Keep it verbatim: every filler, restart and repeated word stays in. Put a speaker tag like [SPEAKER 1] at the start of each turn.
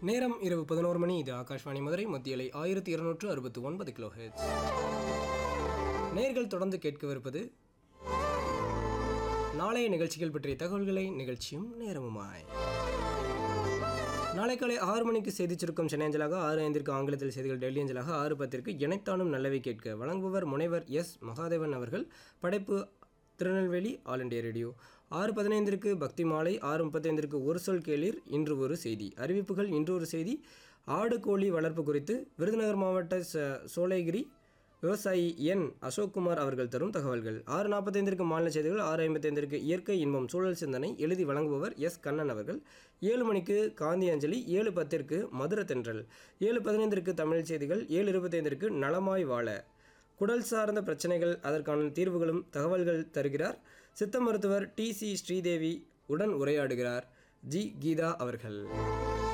[SPEAKER 1] நேரம் இரவு பதினோரு மணி. இது ஆகாஷ்வாணி மதுரை மத்தியலை ஆயிரத்தி இருநூற்று அறுபத்தி ஒன்பது கிலோ ஹெர்ட்ஸ். நேர்கள் தொடர்ந்து கேட்கவிருப்பது நாளைய நிகழ்ச்சிகள் பற்றிய தகவல்களை நிகழ்ச்சியும் நேரமுமாய். நாளை காலை ஆறு மணிக்கு செய்தி சுருக்கம் சென்னையஞ்சலாக, ஆறு ஐந்திற்கு ஆங்கிலத்தில் செய்திகள் டெல்லி அஞ்சலாக, ஆறு பத்திற்கு இணைத்தானும் நல்லவை கேட்க வழங்குபவர் முனைவர் எஸ் மகாதேவன் அவர்கள். படைப்பு திருநெல்வேலி ஆல் இண்டியா ரேடியோ. ஆறு பதினைந்திற்கு பக்தி மாலை, ஆறு முப்பத்தைந்திற்கு ஒரு சொல் கேளீர், இன்று ஒரு செய்தி. அறிவிப்புகள் இன்று ஒரு செய்தி. ஆடு கோழி வளர்ப்பு குறித்து விருதுநகர் மாவட்ட ச சோலைகிரி விவசாயி என் அசோக்குமார் அவர்கள் தரும் தகவல்கள். ஆறு நாற்பத்தைந்திற்கு மாநில செய்திகள். ஆறு ஐம்பத்தைந்திற்கு இயற்கை இன்பம் சூழல் சிந்தனை, எழுதி வழங்குபவர் எஸ் கண்ணன் அவர்கள். ஏழு மணிக்கு காந்தி அஞ்சலி. ஏழு பத்திற்கு மதுர தென்றல். ஏழு பதினைந்திற்கு தமிழ் செய்திகள். ஏழு இருபத்தைந்திற்கு நலமாய் வாழ குடல் சார்ந்த பிரச்சனைகள், அதற்கான தீர்வுகளும் தகவல்கள் தருகிறார் சித்த மருத்துவர் டி சி ஸ்ரீதேவி. உடன் உரையாடுகிறார் ஜி கீதா அவர்கள்.